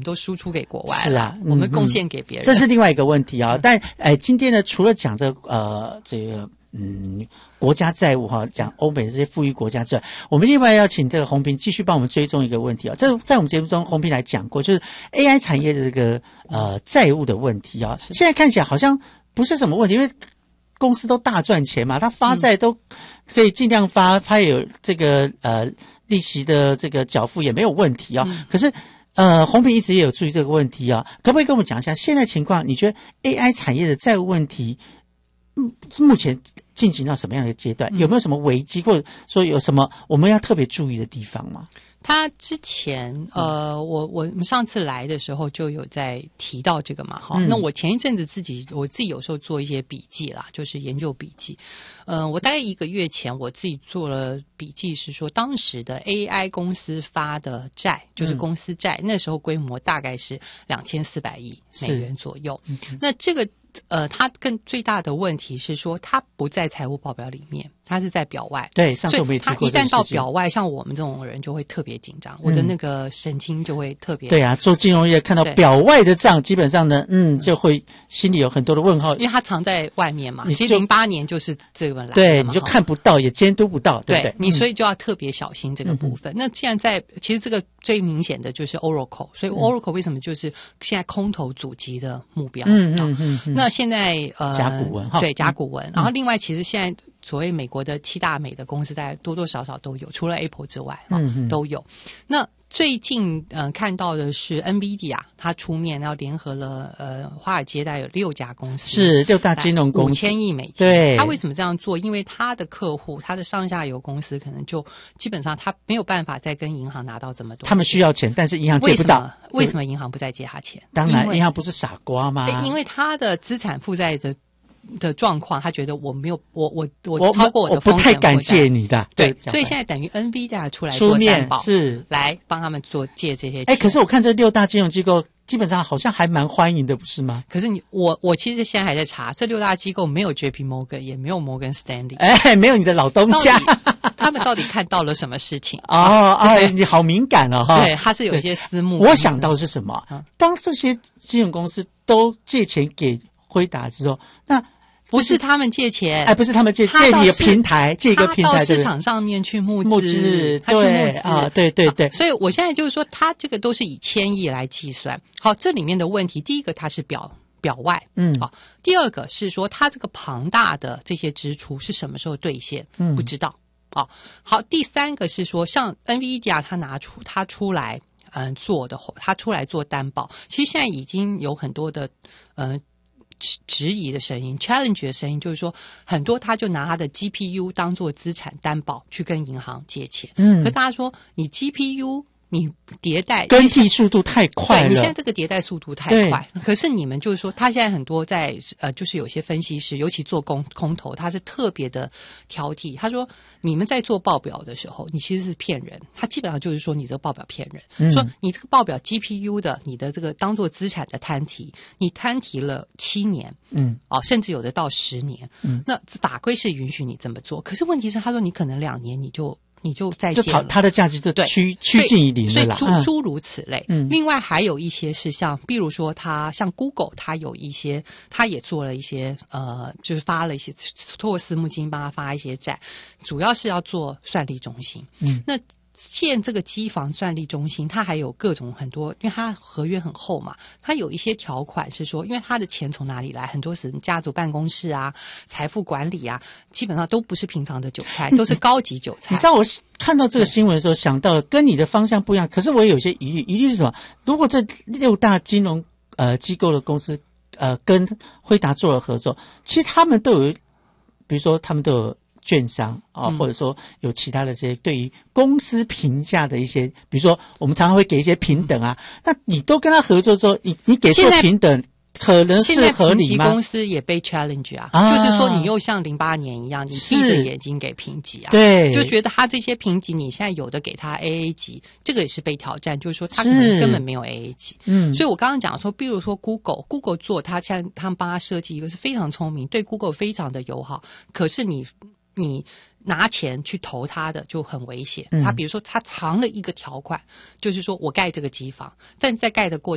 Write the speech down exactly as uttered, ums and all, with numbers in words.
都输出给国外了， 是啊， 我们贡献给别人， 这是另外一个问题啊。嗯、但哎，今天呢，除了讲这个呃这个嗯国家债务哈，讲欧美的这些富裕国家之外，我们另外要请这个洪平继续帮我们追踪一个问题啊。这在我们节目中，洪平来讲过，就是 A I 产业的这个呃债务的问题啊。现在看起来好像不是什么问题，因为公司都大赚钱嘛，它发债都可以尽量发，它有这个呃利息的这个缴付也没有问题啊。嗯、可是呃，洪平一直也有注意这个问题啊，可不可以跟我们讲一下现在情况？你觉得 A I 产业的债务问题，嗯，目前进行到什么样的阶段？有没有什么危机，或者说有什么我们要特别注意的地方吗？ 他之前呃，我我们上次来的时候就有在提到这个嘛，哈、嗯。那我前一阵子自己我自己有时候做一些笔记啦，就是研究笔记。嗯、呃，我大概一个月前我自己做了笔记，是说当时的 A I 公司发的债，就是公司债，嗯、那时候规模大概是两千四百亿美元左右。嗯、那这个呃，它更最大的问题是说，它不在财务报表里面，它是在表外。 对，上次我们也提过这个事情。 它一旦到表外，像我们这种人就会特别紧张，嗯、我的那个神经就会特别。 对啊，做金融业看到表外的账，基本上呢，嗯，就会心里有很多的问号， 因为它藏在外面嘛。其实零八年就是这个来的嘛， 对，你就看不到，也监督不到，对不对？ 对你所以就要特别小心这个部分。嗯、那既然在，其实这个最明显的就是 Oracle， 所以 Oracle 为什么就是现在空头阻击的目标？嗯嗯嗯嗯。那现在呃， 甲骨文哈， 对甲骨文。嗯、然后另外，其实现在所谓美国的七大美的公司，大概多多少少都有，除了 Apple 之外，嗯嗯都有。那最近呃看到的是 NVIDIA， 它出面要联合了呃华尔街大概有六家公司， 是六大金融公司， 五千亿美金。 对， 它为什么这样做？因为它的客户，它的上下游公司可能就基本上它没有办法再跟银行拿到这么多钱， 他们需要钱，但是银行借不到。 为什么银行不再借他钱？ 当然，银行不是傻瓜吗？ 因为他的资产负债的的状况，他觉得我没有我我我超过我的风险， 我不太敢借你的。 对，所以现在等于 NVIDIA 出来做担保， 是来帮他们做借这些钱。 哎，可是我看这六大金融机构基本上好像还蛮欢迎的，不是吗？ 可是你我我其实现在还在查，这六大机构没有 J P Morgan， 也没有 Morgan Stanley， 哎，没有你的老东家。 他们到底看到了什么事情？ 哦哦，你好敏感哦哈！ 对，他是有一些私募。 我想到是什么？嗯、当这些金融公司都借钱给辉达之后，那不是他们借钱， 哎，不是他们借借你的平台，借一个平台， 他到市场上面去募资， 募资， 他去募资啊，对对对。 所以我现在就是说，他这个都是以千亿来计算。好，这里面的问题，第一个它是表。表外，嗯，好。第二个是说，它这个庞大的这些支出是什么时候兑现？嗯，不知道。哦，好。第三个是说，像 NVIDIA 它拿出它出来，嗯，做的，它出来做担保，其实现在已经有很多的，呃，质质疑的声音 ，challenge 的声音，就是说，很多他就拿他的 G P U 当做资产担保去跟银行借钱。嗯，可大家说，你 G P U。你迭代更替速度太快了， 对，你现在这个迭代速度太快。可是你们就是说，他现在很多在呃，就是有些分析师，尤其做空空头，他是特别的挑剔。他说，你们在做报表的时候，你其实是骗人。他基本上就是说，你这个报表骗人，嗯、说你这个报表 G P U 的，你的这个当做资产的摊提，你摊提了七年，嗯，哦，甚至有的到十年，嗯，那法规是允许你这么做。可是问题是，他说你可能两年你就。你就再见了， 它的价值就趋趋近于零了啦。 所以诸诸如此类。嗯，另外还有一些是像，比如说它像 Google， 它有一些，它也做了一些呃，就是发了一些透过私募基金帮他发一些债，主要是要做算力中心。嗯，那。建这个机房算力中心，它还有各种很多，因为它合约很厚嘛，它有一些条款是说，因为它的钱从哪里来，很多是家族办公室啊、财富管理啊，基本上都不是平常的韭菜，都是高级韭菜。 你知道我看到这个新闻的时候，想到跟你的方向不一样，可是我也有些疑虑，疑虑是什么？如果这六大金融呃机构的公司呃跟辉达做了合作，其实他们都有，比如说他们都有。券商啊，或者说有其他的这些对于公司评价的一些，比如说我们常常会给一些平等啊，那你都跟他合作之后，你你给错平等，可能是合理吗？ 现在评级公司也被 challenge 啊，啊就是说你又像零八年一样，你闭着眼睛给评级啊， 对， 就觉得他这些评级你现在有的给他 A A 级，这个也是被挑战，就是说他可能根本没有 A A 级。嗯，所以我刚刚讲说，比如说 Google Google 做，他现在他们帮他设计一个是非常聪明，对 Google 非常的友好，可是你。你拿钱去投他的就很危险。他比如说他藏了一个条款，就是说我盖这个机房，但是在盖的过